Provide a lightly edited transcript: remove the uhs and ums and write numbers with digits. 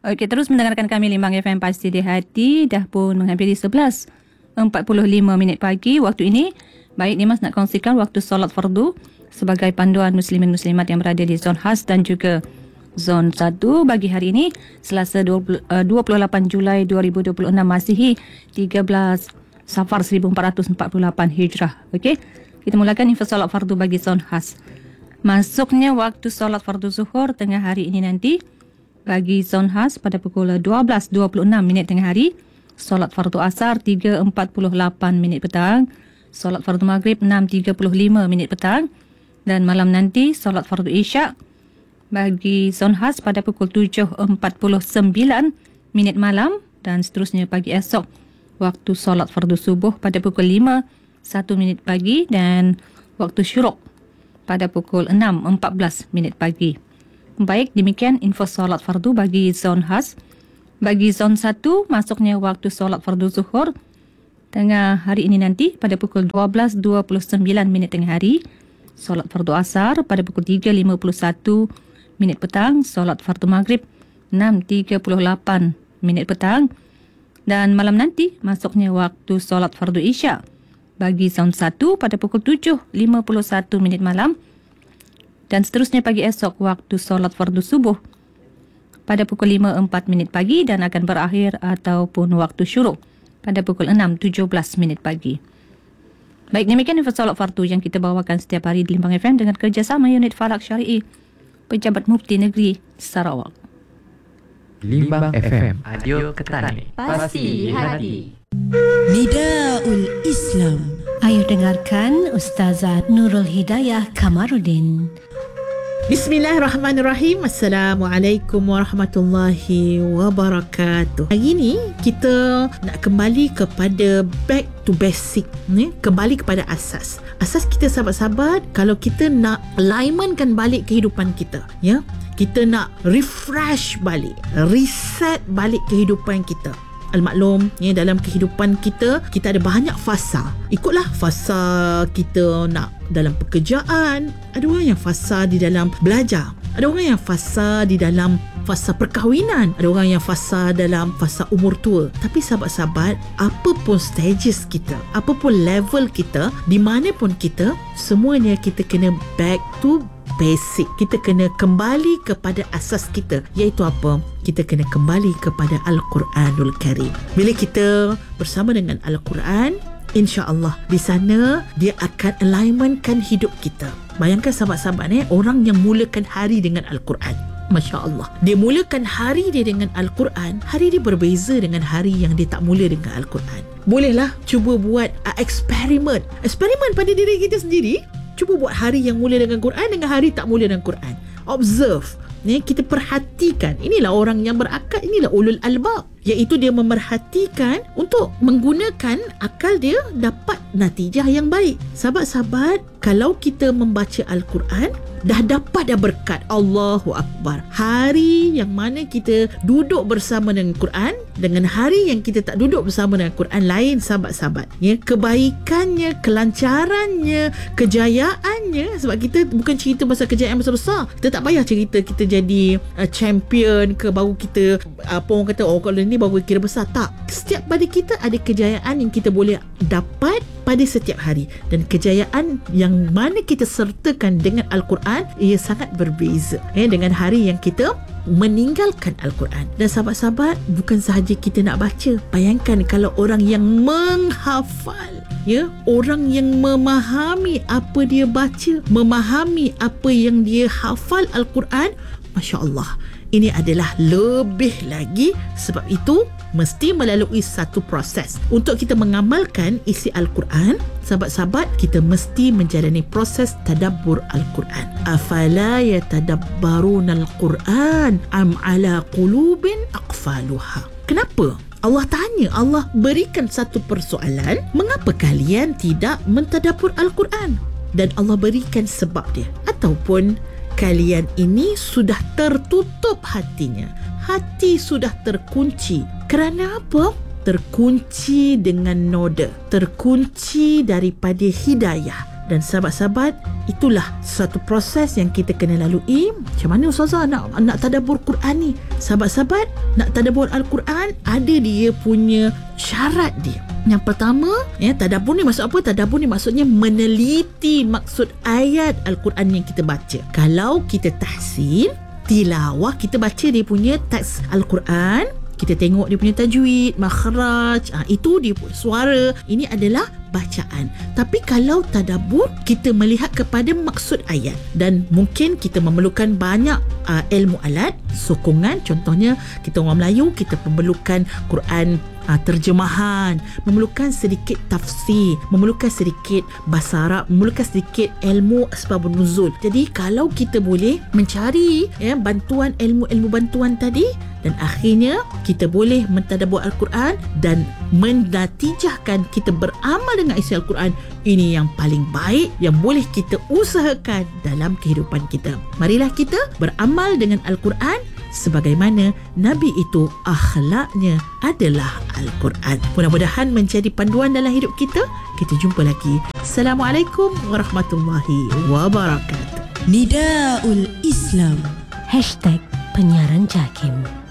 Okey, terus mendengarkan kami Limbang FM Pasti di Hati. Dah pun menghampiri 11.45 pagi waktu ini. Baik, Dimas nak kongsikan waktu solat fardu sebagai panduan muslimin muslimat yang berada di zon khas dan juga zon 1 bagi hari ini Selasa 28 Julai 2026 Masihi 13 Safar 1448 Hijrah. Okey, kita mulakan info solat fardu bagi zon khas. Masuknya waktu solat fardu zuhur tengah hari ini nanti bagi zon khas pada pukul 12.26 tengah hari. Solat fardu asar 3.48 petang. Solat fardu maghrib 6.35 petang. Dan malam nanti solat fardu isyak bagi zon khas pada pukul 7.49 malam. Dan seterusnya pagi esok waktu solat fardu subuh pada pukul 5.1 pagi. Dan waktu syuruk pada pukul 6.14 pagi. Baik, demikian info solat fardu bagi zon khas. Bagi zon 1, masuknya waktu solat fardu zuhur tengah hari ini nanti pada pukul 12.29 tengah hari. Solat fardu asar pada pukul 3.51 petang. Solat fardu maghrib 6.38 petang. Dan malam nanti masuknya waktu solat fardu isyak bagi zon 1 pada pukul 7.51 malam. Dan seterusnya pagi esok waktu solat fardu subuh pada pukul 5.04 pagi dan akan berakhir ataupun waktu syuruk pada pukul 6.17 pagi. Baik, demikian info solat fardu yang kita bawakan setiap hari di Limbang FM dengan kerjasama unit Falak Syari'i Pejabat Mufti Negeri Sarawak. Limbang FM, radio Ketani, pasti hati. Nidaul Islam. Ayo dengarkan Ustazah Nurul Hidayah Kamarudin. Bismillahirrahmanirrahim. Assalamualaikum warahmatullahi wabarakatuh. Hari ini kita nak kembali kepada back to basic, kembali kepada asas. Asas kita, sahabat-sahabat, kalau kita nak alignmentkan balik kehidupan kita, ya, kita nak refresh balik, reset balik kehidupan kita. Al-maklum, ya, dalam kehidupan kita ada banyak fasa. Ikutlah fasa kita nak dalam pekerjaan, ada orang yang fasa di dalam belajar, ada orang yang fasa di dalam fasa perkahwinan, ada orang yang fasa dalam fasa umur tua. Tapi sahabat-sahabat, apa pun stages kita, apa pun level kita, di mana pun kita, semuanya kita kena back to basic. Kita kena kembali kepada asas kita, iaitu apa? Kita kena kembali kepada Al-Quranul Karim. Bila kita bersama dengan Al-Quran, insya-Allah di sana dia akan alignmentkan hidup kita. Bayangkan sahabat-sahabat, orang yang mulakan hari dengan Al-Quran, Masya Allah, dia mulakan hari dia dengan Al-Quran, hari dia berbeza dengan hari yang dia tak mula dengan Al-Quran. Bolehlah cuba buat eksperimen pada diri kita sendiri. Cuba buat hari yang mula dengan Quran dengan hari tak mula dengan Quran. Observe. Kita perhatikan. Inilah orang yang berakal, inilah ulul albab. Iaitu dia memerhatikan untuk menggunakan akal dia dapat natijah yang baik. Sahabat-sahabat, kalau kita membaca Al-Quran, dah berkat. Allahu Akbar. Hari yang mana kita duduk bersama dengan Quran dengan hari yang kita tak duduk bersama dengan Quran lain, sahabat-sahabat. Ya, kebaikannya, kelancarannya, kejayaannya. Sebab kita bukan cerita pasal kejayaan besar-besar. Kita tak payah cerita kita jadi champion ke, baru kita apa orang kata, oh kalau ni baru kira besar. Tak. Setiap pada kita ada kejayaan yang kita boleh dapat pada setiap hari, dan kejayaan yang mana kita sertakan dengan Al-Quran ia sangat berbeza dengan hari yang kita meninggalkan Al-Quran. Dan sahabat-sahabat, bukan sahaja kita nak baca. Bayangkan kalau orang yang menghafal, ya, orang yang memahami apa dia baca, memahami apa yang dia hafal Al-Quran, Masya Allah, ini adalah lebih lagi. Sebab itu mesti melalui satu proses. Untuk kita mengamalkan isi Al-Quran, sahabat-sahabat, kita mesti menjalani proses tadabbur Al-Quran. Afala yatadabbaruna Al-Quran am ala qulubin aqfaluha. Kenapa? Allah tanya, Allah berikan satu persoalan, mengapa kalian tidak mentadabbur Al-Quran? Dan Allah berikan sebab dia. Ataupun kalian ini sudah tertutup hatinya. Hati sudah terkunci. Kerana apa? Terkunci dengan noda. Terkunci daripada hidayah. Dan sahabat-sahabat, itulah satu proses yang kita kena lalui. Macam mana Ustazah nak tadabbur Quran ni? Sahabat-sahabat, nak tadabbur Al-Quran ada dia punya syarat dia. Yang pertama, tadabbur ni maksud apa? Tadabbur ni maksudnya meneliti maksud ayat Al-Quran yang kita baca. Kalau kita tahsin, tilawah, kita baca dia punya teks Al-Quran, kita tengok dia punya tajwid, makhraj, itu dia suara, ini adalah bacaan. Tapi kalau tadabbur, kita melihat kepada maksud ayat, dan mungkin kita memerlukan banyak ilmu alat sokongan. Contohnya kita orang Melayu, kita memerlukan Quran terjemahan, memerlukan sedikit tafsir, memerlukan sedikit bahasa Arab, memerlukan sedikit ilmu asbabun nuzul. Jadi kalau kita boleh mencari bantuan, ilmu-ilmu bantuan tadi, dan akhirnya kita boleh mentadabbur Al-Quran dan menatijahkan kita beramal dengan isi Al-Quran, ini yang paling baik yang boleh kita usahakan dalam kehidupan kita. Marilah kita beramal dengan Al-Quran sebagaimana Nabi itu akhlaknya adalah Al-Quran. Mudah-mudahan menjadi panduan dalam hidup kita. Kita jumpa lagi. Assalamualaikum warahmatullahi wabarakatuh. Nidaul Islam #penyiaran JAKIM.